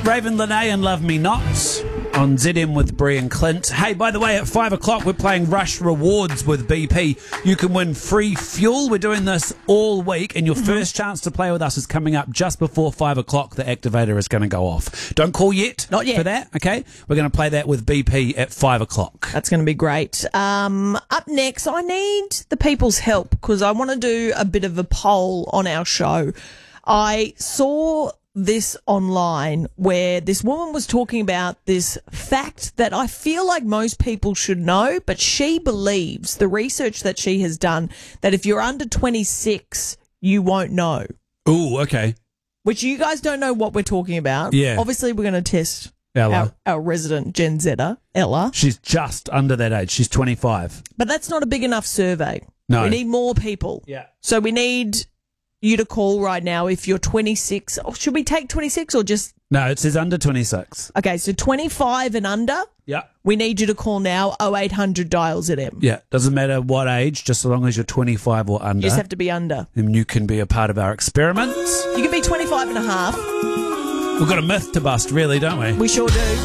Raven Lene and Love Me Not on ZM with Bree and Clint. Hey, by the way, at 5 o'clock we're playing Rush Rewards with BP. You can win free fuel. We're doing this all week, and your first chance to play with us is coming up just before 5 o'clock. The activator is going to go off. Don't call yet. Not yet. For that, okay? We're going to play that with BP at 5 o'clock. That's going to be great. Up next, I need the people's help because I want to do a bit of a poll on our show. I saw this online where this woman was talking about this fact that I feel like most people should know, but she believes, the research that she has done, that if you're under 26, you won't know. Ooh, okay. Which you guys don't know what we're talking about. Yeah. Obviously, we're going to test Ella. our resident Gen Zer, Ella. She's just under that age. She's 25. But that's not a big enough survey. No. We need more people. Yeah. So we need you to call right now if you're 26. Oh, should we take 26 or just... No, it says under 26. Okay, so 25 and under, Yeah. we need you to call now 0800 dial ZM. Yeah. Doesn't matter what age, just as long as you're 25 or under. You just have to be under. And you can be a part of our experiment. You can be 25 and a half. We've got a myth to bust, really, don't we? We sure do.